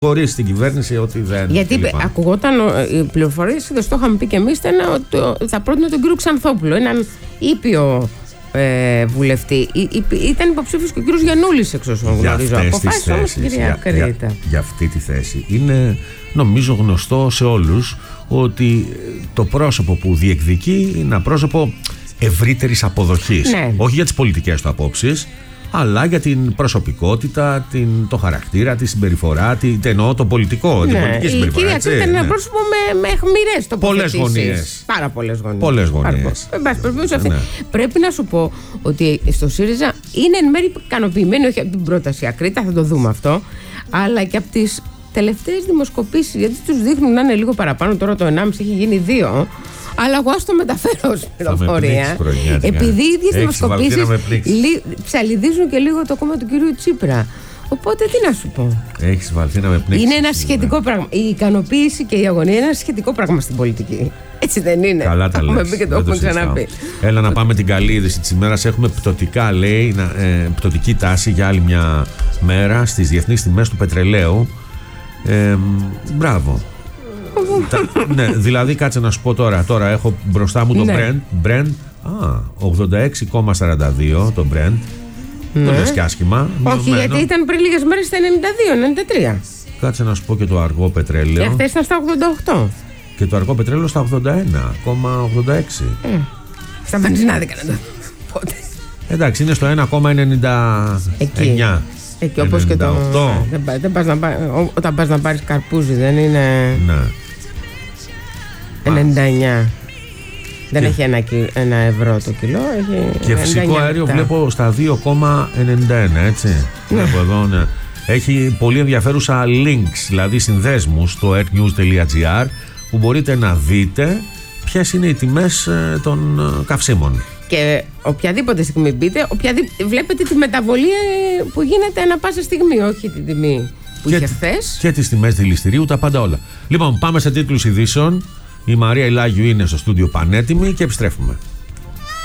χωρίς την κυβέρνηση ότι δεν. Γιατί ακουγόταν, οι πληροφορίες, δεν το είχαμε πει και εμείς, ήταν ότι θα πρότεινε τον κύριο Ξανθόπουλο, έναν ήπιο βουλευτή. Ήταν υποψήφιος και ο κύριος Γιαννούλης, εξ όσων γνωρίζω. Αποφάσισε όμως η κυρία Κρήτα. Για αυτή τη θέση. Είναι, νομίζω, γνωστό σε όλους ότι το πρόσωπο που διεκδικεί είναι ένα πρόσωπο ευρύτερης αποδοχής. Ναι. Όχι για τις πολιτικές του απόψεις, αλλά για την προσωπικότητα, το χαρακτήρα, τη συμπεριφορά, εννοώ το πολιτικό, την πολιτική συμπεριφορά. Η κυρία Κρήτα είναι ένα πρόσωπο με αιχμηρές τοποθετήσεις. Πολλές γωνίες. Πάρα πολλές γωνίες. Πρέπει να σου πω ότι στο ΣΥΡΙΖΑ είναι εν μέρει ικανοποιημένοι, όχι από την πρόταση Ακρίτα, θα το δούμε αυτό, αλλά και από τις τελευταίες δημοσκοπήσεις, γιατί τους δείχνουν να είναι λίγο παραπάνω. Τώρα το 1,5 έχει γίνει 2. Αλλά εγώ ας το μεταφέρω ως πληροφορία. Επειδή οι ίδιες δημοσκοπήσεις ψαλιδίζουν και λίγο το κόμμα του κυρίου Τσίπρα. Οπότε τι να σου πω. Έχεις βαλθεί να με πνίξεις. Είναι ένα σχετικό πράγμα. Η ικανοποίηση και η αγωνία είναι ένα σχετικό πράγμα στην πολιτική. Έτσι δεν είναι? Καλά τα λες. Έχουμε πει και το έχουμε ξαναπεί. Έλα να πάμε την καλή είδηση της ημέρας. Έχουμε πτωτικά, λέει, πτωτική τάση για άλλη μια μέρα στις διεθνείς τιμές του πετρελαίου. Μπράβο. Ναι, δηλαδή κάτσε να σου πω τώρα έχω μπροστά μου το Brent 86,42 το Brent. Το λες και άσχημα. Όχι, γιατί ήταν πριν λίγες μέρες στα 92-93. Κάτσε να σου πω και το αργό πετρέλαιο. Και χθες ήταν στα 88. Και το αργό πετρέλαιο στα 81,86. Στα βενζινάδικα να το πότε. Εντάξει, είναι στο 1,99. Εκεί όπως και το. Δεν πας όταν πας να πάρεις καρπούζι, δεν είναι. Ναι. 99. Δεν έχει €1 το κιλό. Έχει και φυσικό αέριο βλέπω στα 2,91, έτσι. Βλέπω εδώ, ναι. Έχει πολύ ενδιαφέρουσα links, δηλαδή συνδέσμους στο earthnews.gr, που μπορείτε να δείτε ποιες είναι οι τιμές των καυσίμων. Και οποιαδήποτε στιγμή μπείτε, βλέπετε τη μεταβολή που γίνεται ανά πάσα στιγμή, όχι την τιμή που είχε χθες. Και τις τιμές δηληστηρίου, τα πάντα όλα. Λοιπόν, πάμε σε τίτλους ειδήσεων. Η Μαρία Ηλάγιου είναι στο στούντιο πανέτοιμη και επιστρέφουμε.